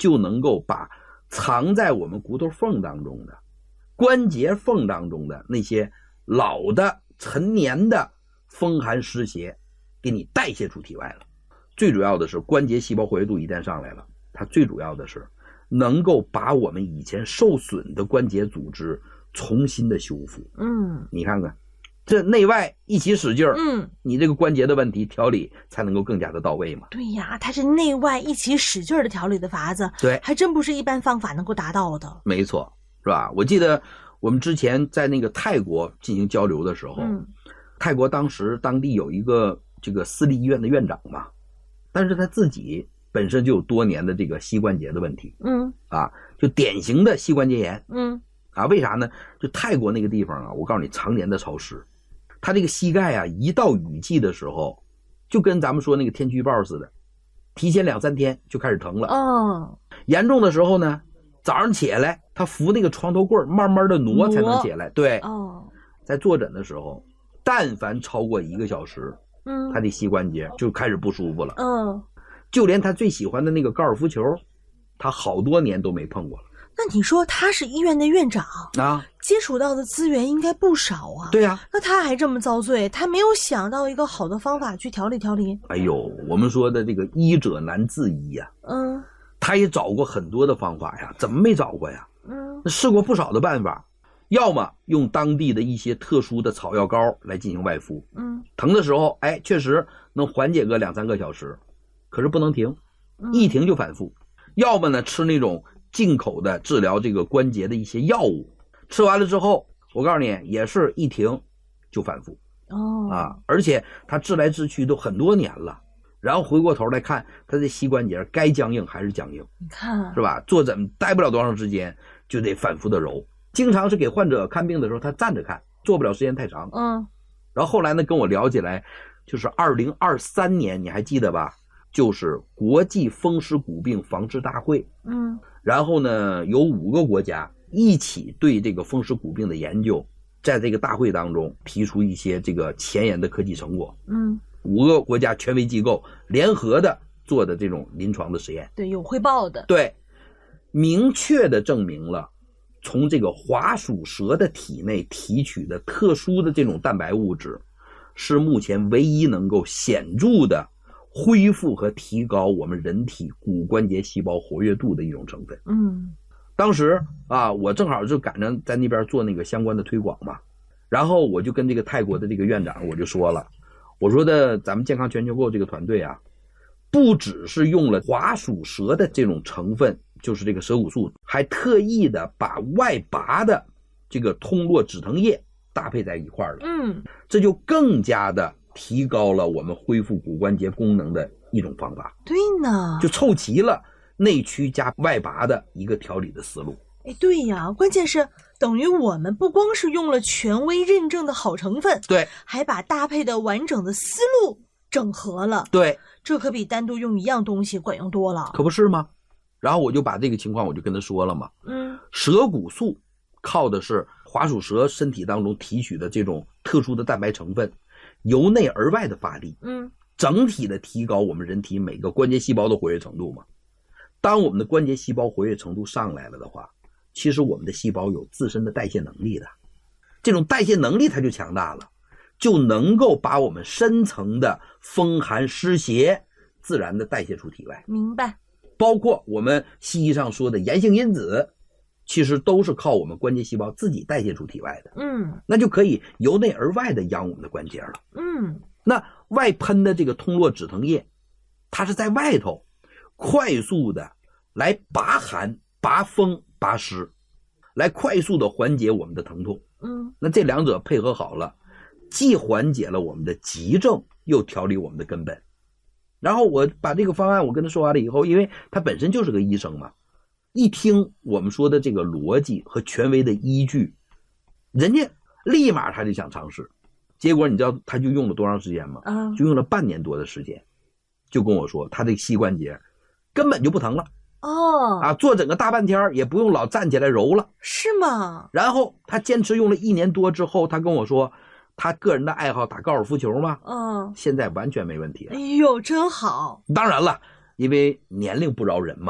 就能够把藏在我们骨头缝当中的、关节缝当中的那些老的、陈年的风寒湿邪给你代谢出体外了。最主要的是关节细胞活跃度一旦上来了，它最主要的是能够把我们以前受损的关节组织重新的修复。你看看这内外一起使劲儿，你这个关节的问题调理才能够更加的到位嘛。 对呀，它是内外一起使劲儿的调理的法子， 对， 还真不是一般方法能够达到的。 没错，是吧？我记得我们之前在那个泰国进行交流的时候，泰国当地有一个这个私立医院的院长嘛，但是他自己本身就有多年的这个膝关节的问题，就典型的膝关节炎，为啥呢？就泰国那个地方啊，我告诉你，常年的潮湿，他这个膝盖啊，一到雨季的时候，就跟咱们说那个天气预报似的，提前2-3天就开始疼了。严重的时候呢，早上起来他扶那个床头柜慢慢的挪才能起来。对，在坐诊的时候，但凡超过1个小时，他的膝关节就开始不舒服了。就连他最喜欢的那个高尔夫球，他好多年都没碰过了。 那你说他是医院的院长啊， 接触到的资源应该不少啊。 对啊， 那他还这么遭罪，他没有想到一个好的方法去调理调理。 哎呦，我们说的这个医者难自医呀。他也找过很多的方法呀，怎么没找过呀？试过不少的办法，要么用当地的一些特殊的草药膏来进行外敷，疼的时候，确实能缓解个2-3个小时，可是不能停，一停就反复。要么呢，吃那种进口的治疗这个关节的一些药物，吃完了之后，我告诉你，也是一停就反复。而且他治来治去都很多年了，然后回过头来看他的膝关节该僵硬还是僵硬， 你看是吧？坐诊待不了多长时间就得反复的揉，经常是给患者看病的时候他站着看，坐不了时间太长。然后后来呢，跟我聊起来，就是2023年，你还记得吧？就是国际风湿骨病防治大会。然后呢，有5个国家一起对这个风湿骨病的研究，在这个大会当中提出一些这个前沿的科技成果。5个国家权威机构联合的做的这种临床的实验， 对，有汇报的。 对，明确的证明了从这个滑鼠蛇的体内提取的特殊的这种蛋白物质，是目前唯一能够显著的恢复和提高我们人体骨关节细胞活跃度的一种成分。当时我正好就赶上在那边做那个相关的推广嘛，然后我就跟这个泰国的这个院长我就说了，我说的咱们健康全球购这个团队啊，不只是用了滑鼠蛇的这种成分，就是这个蛇骨素，还特意的把外拔的这个通络止疼液搭配在一块了。这就更加的提高了我们恢复骨关节功能的一种方法。 对呢， 就凑齐了内驱加外拔的一个调理的思路。 对呀，关键是等于我们不光是用了权威认证的好成分， 对， 还把搭配的完整的思路整合了。 对， 这可比单独用一样东西管用多了。 可不是吗？然后我就把这个情况我就跟他说了嘛。蛇骨素靠的是滑鼠蛇身体当中提取的这种特殊的蛋白成分，由内而外的发力，整体的提高我们人体每个关节细胞的活跃程度嘛。当我们的关节细胞活跃程度上来了的话，其实我们的细胞有自身的代谢能力的，这种代谢能力它就强大了，就能够把我们深层的风寒湿邪自然的代谢出体外。 明白。 包括我们西医上说的炎性因子，其实都是靠我们关节细胞自己代谢出体外的。那就可以由内而外的养我们的关节了。那外喷的这个通络止疼液，它是在外头快速的来拔寒、拔风、拔湿，来快速的缓解我们的疼痛。那这两者配合好了，既缓解了我们的急症，又调理我们的根本。然后我把这个方案我跟他说完了以后，因为他本身就是个医生嘛，一听我们说的这个逻辑和权威的依据，人家立马他就想尝试。结果你知道他就用了多长时间吗？就用了半年多的时间，就跟我说他这个膝关节根本就不疼了。坐整个大半天也不用老站起来揉了。 是吗？ 然后他坚持用了1年多之后，他跟我说他个人的爱好打高尔夫球嘛，现在完全没问题了。 哎呦，真好。 当然了，因为年龄不饶人嘛。